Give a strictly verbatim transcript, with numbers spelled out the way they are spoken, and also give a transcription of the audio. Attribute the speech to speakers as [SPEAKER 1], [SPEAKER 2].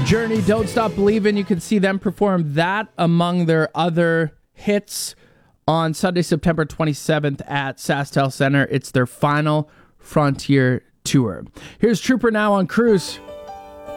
[SPEAKER 1] Journey, Don't Stop Believin'. You can see them perform that among their other hits on Sunday, September twenty-seventh at SaskTel Center. It's their final Frontier tour. Here's Trooper now on Cruise.